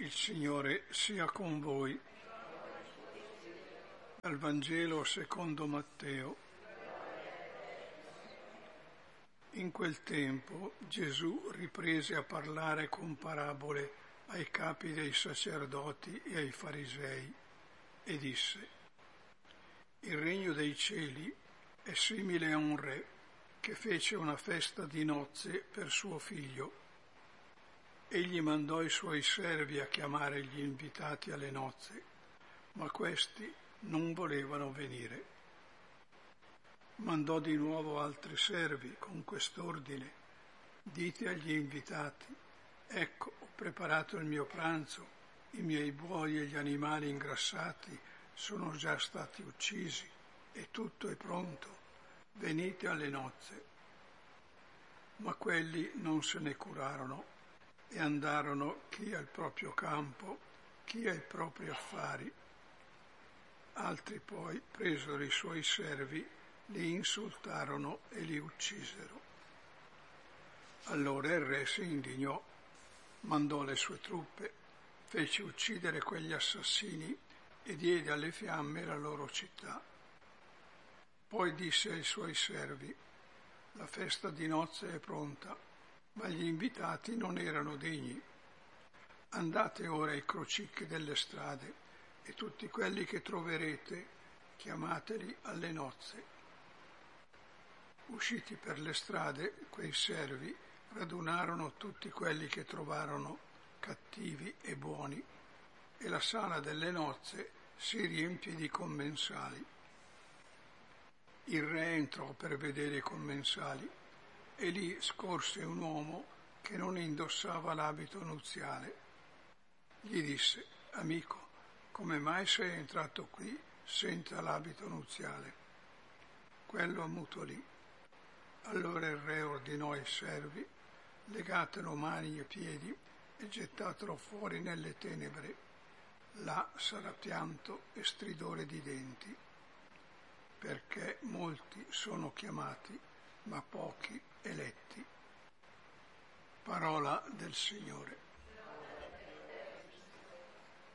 Il Signore sia con voi. Dal Vangelo secondo Matteo. In quel tempo Gesù riprese a parlare con parabole ai capi dei sacerdoti e ai farisei e disse: Il regno dei cieli è simile a un re che fece una festa di nozze per suo figlio. Egli mandò i suoi servi a chiamare gli invitati alle nozze, ma questi non volevano venire. Mandò di nuovo altri servi con quest'ordine: dite agli invitati: ecco, ho preparato il mio pranzo, i miei buoi e gli animali ingrassati sono già stati uccisi e tutto è pronto, venite alle nozze. Ma quelli non se ne curarono e andarono chi al proprio campo, chi ai propri affari. Altri poi presero i suoi servi, li insultarono e li uccisero. Allora il re si indignò, mandò le sue truppe, fece uccidere quegli assassini e diede alle fiamme la loro città. Poi disse ai suoi servi: la festa di nozze è pronta, ma gli invitati non erano degni. Andate ora ai crocicchi delle strade e tutti quelli che troverete, chiamateli alle nozze. Usciti per le strade, quei servi radunarono tutti quelli che trovarono cattivi e buoni, e la sala delle nozze si riempì di commensali. Il re entrò per vedere i commensali e lì scorse un uomo che non indossava l'abito nuziale. Gli disse: amico, come mai sei entrato qui senza l'abito nuziale? Quello ammutolì. Allora il re ordinò ai servi: legatelo mani e piedi e gettatelo fuori nelle tenebre. Là sarà pianto e stridore di denti, perché molti sono chiamati, ma pochi eletti. Parola del Signore.